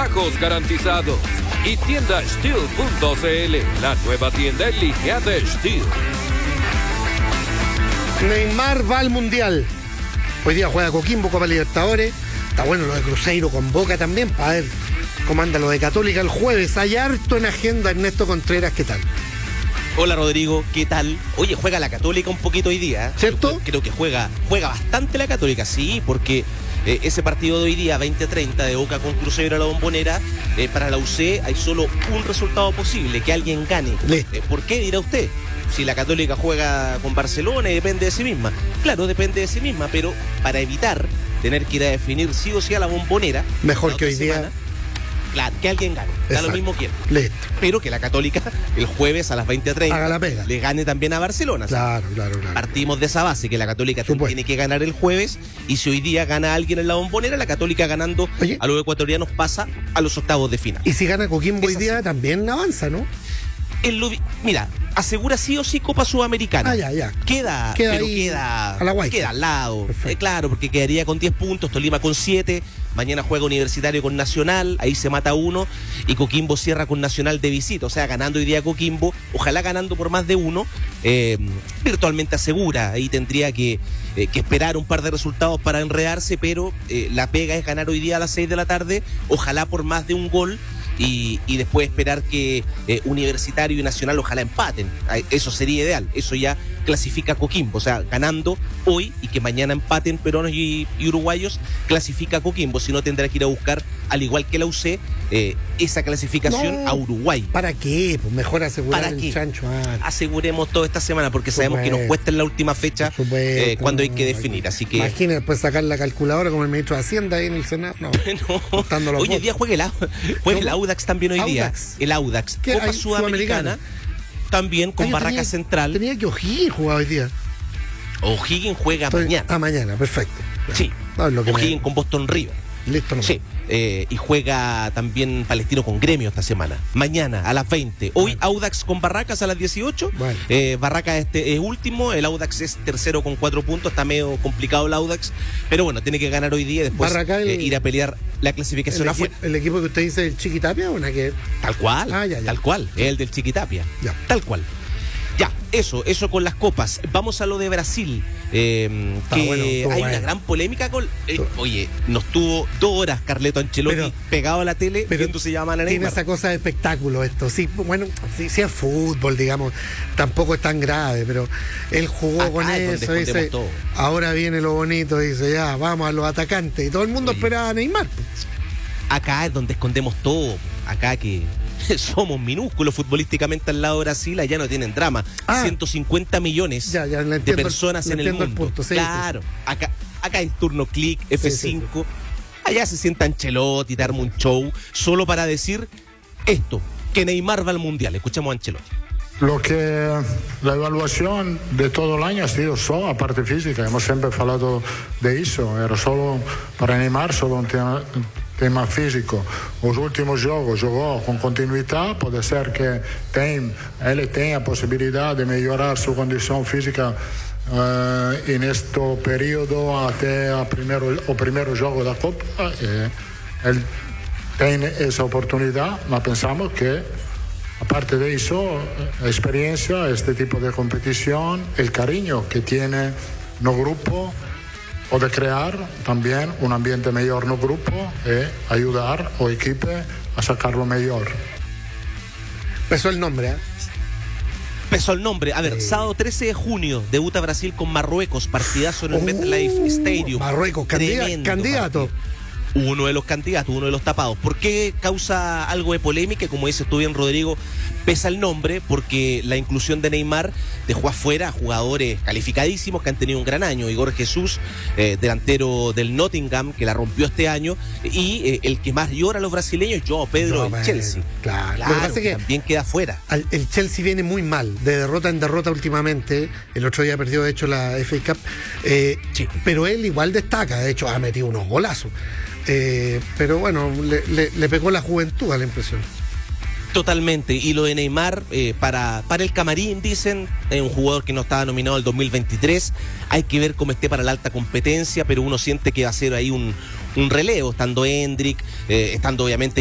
bajos garantizados. Y tienda Steel.cl, la nueva tienda en línea de Steel. Neymar va al Mundial. Hoy día juega Coquimbo, Copa Libertadores. Está bueno lo de Cruzeiro con Boca también, para ver cómo anda lo de Católica el jueves. Hay harto en agenda. Ernesto Contreras, ¿qué tal? Hola Rodrigo, ¿qué tal? Oye, juega la Católica un poquito hoy día. ¿Cierto? Creo que juega bastante la Católica, sí, porque ese partido de hoy día, 20:30, de Boca con Cruzeiro a la Bombonera, para la UC hay solo un resultado posible, que alguien gane. ¿Por qué, dirá usted? Si la Católica juega con Barcelona y depende de sí misma. Claro, depende de sí misma, pero para evitar tener que ir a definir sí o sí a la Bombonera. Mejor que hoy día. Claro, que alguien gane. Da lo mismo quién. Listo. Pero que la Católica el jueves a las 20:30 haga la pega, le gane también a Barcelona. Claro. Partimos de esa base, que la Católica tiene que ganar el jueves, y si hoy día gana alguien en la Bombonera, la Católica ganando a los ecuatorianos pasa a los octavos de final. Y si gana Coquimbo hoy día también avanza, ¿no? Mira, asegura sí o sí Copa Sudamericana. Ya. Queda a la guayca. Queda al lado. Claro, porque quedaría con 10 puntos, Tolima con 7. Mañana juega Universitario con Nacional, ahí se mata uno, y Coquimbo cierra con Nacional de visita. O sea, ganando hoy día Coquimbo, ojalá ganando por más de uno, virtualmente asegura. Ahí tendría que esperar un par de resultados para enredarse, pero la pega es ganar hoy día a las 6 de la tarde, ojalá por más de un gol. Y después esperar que Universitario y Nacional ojalá empaten. Eso sería ideal. Eso ya clasifica a Coquimbo. O sea, ganando hoy y que mañana empaten peruanos y uruguayos, clasifica a Coquimbo. Si no, tendrá que ir a buscar, al igual que la UC, esa clasificación a Uruguay. ¿Para qué? Pues mejor asegurar el chancho. Aseguremos toda esta semana, porque sabemos que nos cuesta en la última fecha cuando hay que definir. Así que imagina después sacar la calculadora como el ministro de Hacienda ahí en el Senado. Hoy día juega el Audax también hoy día. El Audax. Copa Sudamericana. También con Barraca Central. Tenía que O'Higgins jugar hoy día. O'Higgins juega mañana. Mañana, perfecto. Sí. O'Higgins con Boston River. Listo, no. Sí. Y juega también Palestino con Gremio esta semana. Mañana a las 20. Hoy Audax con Barracas a las 18. Bueno. Barracas es último. El Audax es tercero con 4 puntos. Está medio complicado el Audax. Pero bueno, tiene que ganar hoy día y después ir a pelear la clasificación afuera. ¿El equipo que usted dice es el Chiquitapia o una que? Tal cual. Ya. Tal cual. Es el del Chiquitapia. Ya. Tal cual. Ya, eso con las copas. Vamos a lo de Brasil, hay una gran polémica con... oye, nos tuvo 2 horas Carleto Ancelotti pegado a la tele viendo se llama Neymar. Tiene esa cosa de espectáculo esto. Sí, bueno, sí es fútbol, digamos, tampoco es tan grave, pero él jugó acá con eso, dice, ahora viene lo bonito, dice, ya, vamos a los atacantes. Y todo el mundo esperaba a Neymar. Acá es donde escondemos todo. Acá que... somos minúsculos futbolísticamente al lado de Brasil, allá no tienen drama. 150 millones de personas en el mundo. Claro, acá hay turno click, F5. Allá se sienta Ancelotti, te arma un show solo para decir esto, que Neymar va al Mundial. Escuchamos a Ancelotti. Lo que la evaluación de todo el año ha sido solo la parte física. Hemos siempre hablado de eso. Era solo para Neymar, solo un tema físico. Los últimos juegos jugó con continuidad. Puede ser que él tenga posibilidad de mejorar su condición física en este periodo hasta el primer juego de la Copa. Él tiene esa oportunidad, pero pensamos que aparte de eso, la experiencia, este tipo de competición, el cariño que tiene el grupo, puede crear también un ambiente mejor en el grupo y ayudar al equipo a sacarlo mejor. Pesó el nombre, Pesó el nombre. A ver, sábado 13 de junio debuta Brasil con Marruecos, partidazo en el MetLife Stadium. Marruecos, candidato. Uno de los candidatos, uno de los tapados. ¿Por qué causa algo de polémica? Como dices tú bien, Rodrigo, pesa el nombre porque la inclusión de Neymar dejó afuera a jugadores calificadísimos que han tenido un gran año. Igor Jesús, delantero del Nottingham, que la rompió este año, y el que más llora a los brasileños, João Pedro del Chelsea. Claro. Lo que pasa es que también queda fuera. El Chelsea viene muy mal, de derrota en derrota últimamente. El otro día perdió, de hecho, la FA Cup. Sí. Pero él igual destaca, de hecho, ha metido unos golazos. Pero bueno, le pegó la juventud a la impresión. Totalmente. Y lo de Neymar, para el camarín, dicen, es un jugador que no estaba nominado al 2023. Hay que ver cómo esté para la alta competencia, pero uno siente que va a ser ahí un relevo, estando Endrick, estando obviamente